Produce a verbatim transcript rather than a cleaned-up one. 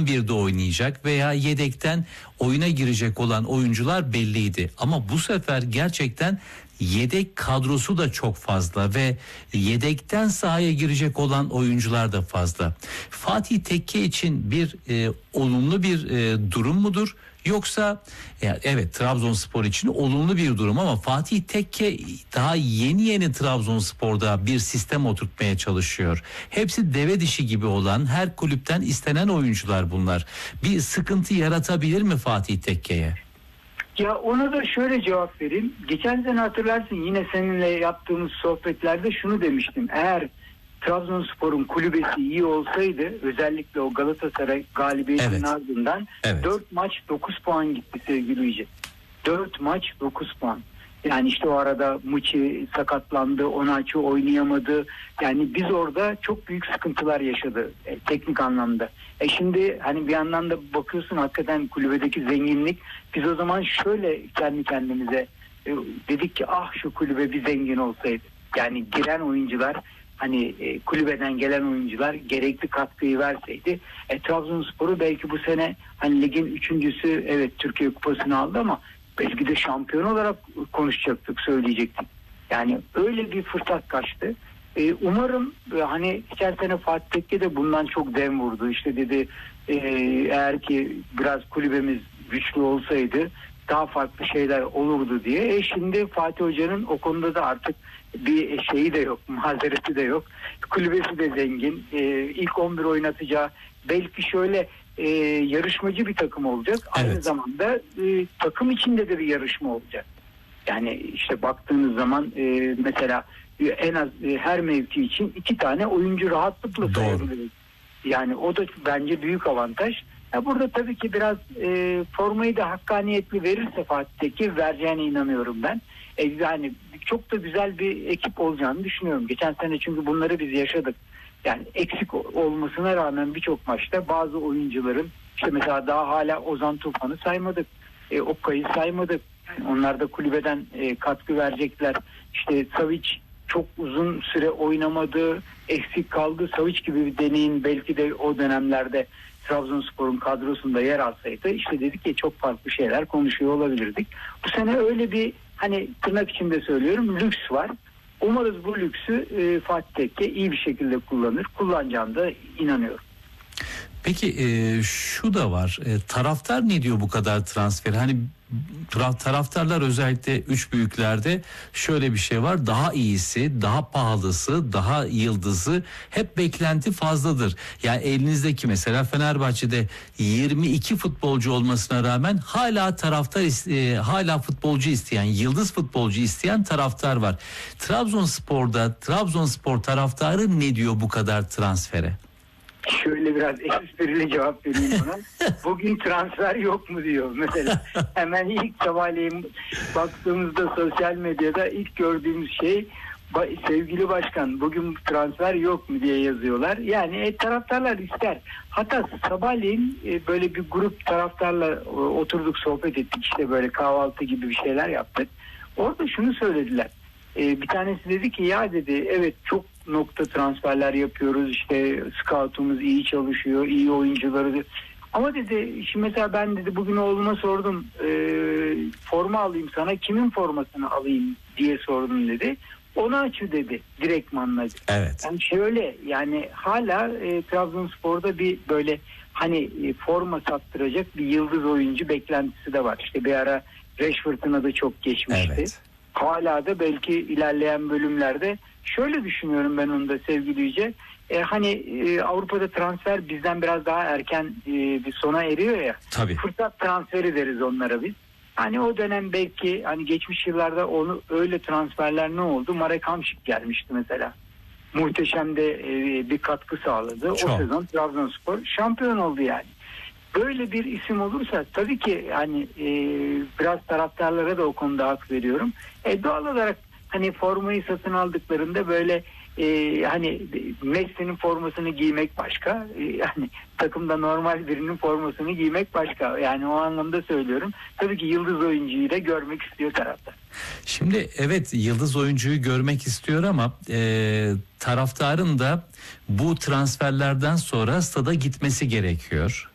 on birde oynayacak veya yedekten oyuna girecek olan oyuncular belliydi. Ama bu sefer gerçekten yedek kadrosu da çok fazla ve yedekten sahaya girecek olan oyuncular da fazla. Fatih Tekke için bir e, olumlu bir e, durum mudur? Yoksa ya evet, Trabzonspor için olumlu bir durum ama Fatih Tekke daha yeni yeni Trabzonspor'da bir sistem oturtmaya çalışıyor. Hepsi deve dişi gibi olan, her kulüpten istenen oyuncular bunlar. Bir sıkıntı yaratabilir mi Fatih Tekke'ye? Ya ona da şöyle cevap vereyim. Geçen sene hatırlarsın, yine seninle yaptığımız sohbetlerde şunu demiştim. Eğer Trabzonspor'un kulübesi iyi olsaydı, özellikle o Galatasaray galibiyetinin evet. ardından evet. dört maç dokuz puan gitti sevgili Yüce. dört maç dokuz puan. Yani işte o arada Muçi sakatlandı, Onaçı oynayamadı. Yani biz orada çok büyük sıkıntılar yaşadı e, teknik anlamda. E şimdi hani bir yandan da bakıyorsun hakikaten kulübedeki zenginlik. Biz o zaman şöyle kendi kendimize e, dedik ki ah şu kulübe bir zengin olsaydı. Yani giren oyuncular, hani e, kulübeden gelen oyuncular gerekli katkıyı verseydi. E, Trabzonspor'u belki bu sene hani ligin üçüncüsü, evet Türkiye Kupası'nı aldı ama belki de şampiyon olarak konuşacaktık, söyleyecektik. Yani öyle bir fırsat kaçtı. Ee, umarım e, hani geçen sene Fatih Tekke de bundan çok dem vurdu. İşte dedi e, eğer ki biraz kulübemiz güçlü olsaydı daha farklı şeyler olurdu diye. E şimdi Fatih Hoca'nın o konuda da artık bir şeyi de yok, mazereti de yok. Kulübesi de zengin. E, ilk on bir oynatacağı, belki şöyle e, yarışmacı bir takım olacak. Evet. Aynı zamanda e, takım içinde de bir yarışma olacak. Yani işte baktığınız zaman e, mesela e, en az e, her mevki için iki tane oyuncu rahatlıkla sayabiliriz. Yani o da bence büyük avantaj. Ya burada tabii ki biraz e, formayı da hakkaniyetli verirse Fatih Tekke vereceğine inanıyorum ben. E, yani çok da güzel bir ekip olacağını düşünüyorum. Geçen sene çünkü bunları biz yaşadık. Yani eksik olmasına rağmen birçok maçta bazı oyuncuların, işte mesela daha hala Ozan Tufan'ı saymadık. E, Okkay'ı saymadık. Yani onlar da kulübeden e, katkı verecekler. İşte Savic çok uzun süre oynamadı. Eksik kaldı. Savic gibi bir deneyin belki de o dönemlerde Trabzonspor'un kadrosunda yer alsaydı, işte dedik ki çok farklı şeyler konuşuyor olabilirdik. Bu sene öyle bir, hani tırnak içinde söylüyorum, lüks var. Umarız bu lüksü e, Fatih Tekke iyi bir şekilde kullanır. Kullanacağına da inanıyorum. Peki e, şu da var. E, taraftar ne diyor bu kadar transfer? Hani taraftarlar özellikle üç büyüklerde şöyle bir şey var. Daha iyisi, daha pahalısı, daha yıldızı, hep beklenti fazladır. Yani elinizdeki mesela Fenerbahçe'de yirmi iki futbolcu olmasına rağmen hala taraftar e, hala futbolcu isteyen, yıldız futbolcu isteyen taraftar var. Trabzonspor'da Trabzonspor taraftarı ne diyor bu kadar transfere? Şöyle biraz esprili cevap vereyim ona. Bugün transfer yok mu diyor mesela. Hemen ilk sabahleyin baktığımızda sosyal medyada ilk gördüğümüz şey, sevgili başkan bugün transfer yok mu diye yazıyorlar. Yani e, taraftarlar ister. Hatta sabahleyin e, böyle bir grup taraftarla e, oturduk, sohbet ettik, işte böyle kahvaltı gibi bir şeyler yaptık. Orada şunu söylediler. E, bir tanesi dedi ki ya dedi, evet çok nokta transferler yapıyoruz, işte scoutumuz iyi çalışıyor, iyi oyuncuları, ama dedi şimdi mesela ben dedi bugün oğluma sordum, e, forma alayım sana, kimin formasını alayım diye sordum dedi. Onu açı dedi direktmanla. Evet. Yani şöyle, yani hala e, Trabzonspor'da bir böyle hani e, forma sattıracak bir yıldız oyuncu beklentisi de var. İşte bir ara Rashford'un adı çok geçmişti. Evet. Hala da belki ilerleyen bölümlerde şöyle düşünüyorum ben onu da sevgili Yüce. E, hani e, Avrupa'da transfer bizden biraz daha erken e, bir sona eriyor ya. Tabii. Fırsat transferi deriz onlara biz. Hani o dönem belki hani geçmiş yıllarda onu öyle transferler ne oldu? Marek Hamšík gelmişti mesela. Muhteşem de e, bir katkı sağladı. Çok. O sezon Trabzonspor şampiyon oldu yani. Böyle bir isim olursa tabii ki hani e, biraz taraftarlara da o konuda hak veriyorum. E, doğal olarak hani formayı satın aldıklarında böyle e, hani Messi'nin formasını giymek başka, e, yani takımda normal birinin formasını giymek başka. Yani o anlamda söylüyorum. Tabii ki yıldız oyuncuyu da görmek istiyor taraftar. Şimdi evet, yıldız oyuncuyu görmek istiyor ama e, taraftarın da bu transferlerden sonra stada gitmesi gerekiyor.